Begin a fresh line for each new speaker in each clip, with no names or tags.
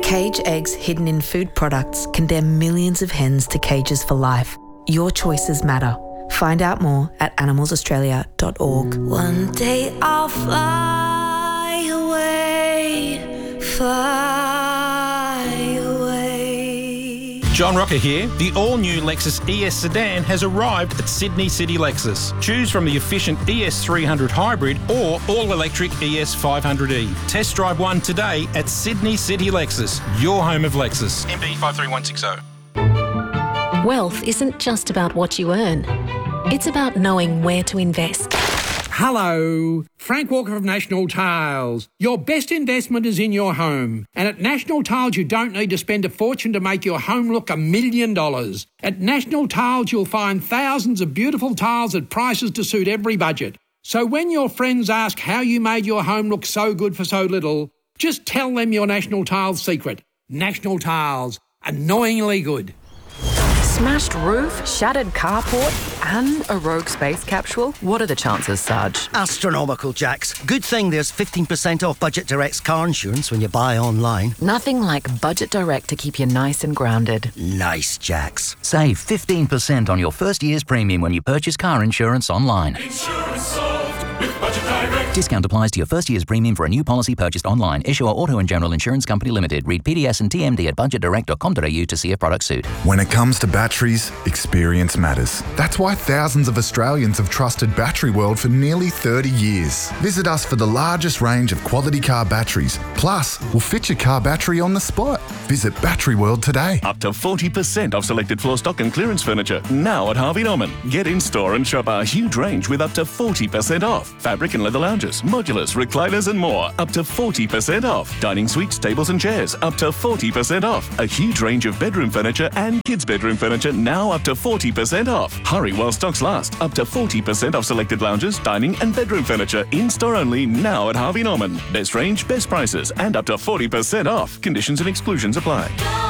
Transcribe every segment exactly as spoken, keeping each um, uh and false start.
Cage eggs hidden in food products condemn millions of hens to cages for life. Your choices matter. Find out more at animals australia dot org.
One day I'll fly away, fly away.
John Rocker here. The all-new Lexus E S sedan has arrived at Sydney City Lexus. Choose from the efficient E S three hundred Hybrid or all-electric E S five hundred E. Test drive one today at Sydney City Lexus, your home of Lexus. M B five three one six zero.
Wealth isn't just about what you earn. It's about knowing where to invest.
Hello, Frank Walker of National Tiles. Your best investment is in your home. And at National Tiles, you don't need to spend a fortune to make your home look a million dollars. At National Tiles, you'll find thousands of beautiful tiles at prices to suit every budget. So when your friends ask how you made your home look so good for so little, just tell them your National Tiles secret. National Tiles, annoyingly good.
Smashed roof, shattered carport, and a rogue space capsule? What are the chances, Sarge?
Astronomical, Jax. Good thing there's fifteen percent off Budget Direct's car insurance when you buy online.
Nothing like Budget Direct to keep you nice and grounded.
Nice, Jax.
Save fifteen percent on your first year's premium when you purchase car insurance online.
Insurance solved with Budget Direct.
Discount applies to your first year's premium for a new policy purchased online. Issuer Auto and General Insurance Company Limited. Read P D S and T M D at budget direct dot com dot a u to see if products suit.
When it comes to batteries, experience matters. That's why thousands of Australians have trusted Battery World for nearly thirty years. Visit us for the largest range of quality car batteries. Plus, we'll fit your car battery on the spot. Visit Battery World today.
Up to forty percent off selected floor stock and clearance furniture now at Harvey Norman. Get in store and shop our huge range with up to forty percent off. Fabric and leather lounges, modulars, recliners and more. Up to forty percent off. Dining suites, tables and chairs. Up to forty percent off. A huge range of bedroom furniture and kids' bedroom furniture now up to forty percent off. Hurry while stocks last. Up to forty percent off selected lounges, dining and bedroom furniture in store only now at Harvey Norman. Best range, best prices and up to forty percent off. Conditions and exclusions apply.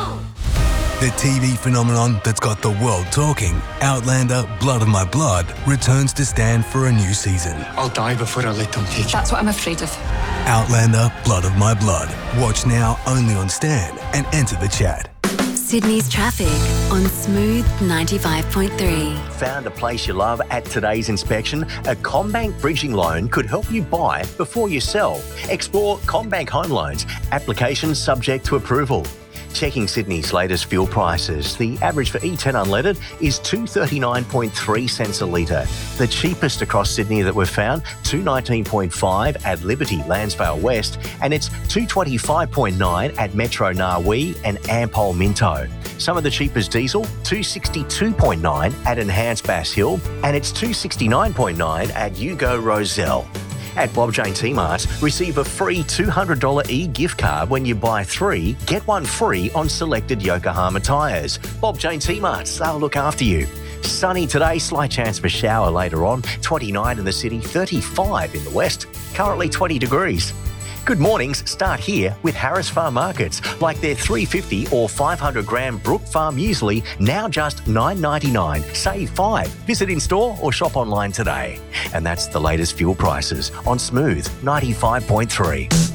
The T V phenomenon that's got the world talking, Outlander Blood of My Blood, returns to Stan for a new season.
I'll die before I let them take you.
That's what I'm afraid of.
Outlander Blood of My Blood. Watch now only on Stan and enter the chat.
Sydney's traffic on Smooth ninety-five point three.
Found a place you love at today's inspection? A CommBank bridging loan could help you buy before you sell. Explore CommBank Home Loans. Applications subject to approval. Checking Sydney's latest fuel prices, the average for E ten unleaded is two dollars thirty-nine point three cents a litre. The cheapest across Sydney that we've found, two dollars nineteen point five at Liberty, Lansvale West, and it's two dollars twenty-five point nine at Metro Narwee and Ampol Minto. Some of the cheapest diesel, two dollars sixty-two point nine at Enhanced Bass Hill, and it's two dollars sixty-nine point nine at Yugo Roselle. At Bob Jane T-Marts, receive a free two hundred dollars e-gift card when you buy three, get one free on selected Yokohama tyres. Bob Jane T-Marts, they'll look after you. Sunny today, slight chance of a shower later on, twenty-nine in the city, thirty-five in the west, currently twenty degrees. Good mornings start here with Harris Farm Markets, like their three hundred fifty or five hundred gram Brook Farm muesli, now just nine ninety-nine. Save five. Visit in store or shop online today. And that's the latest fuel prices on Smooth ninety-five point three.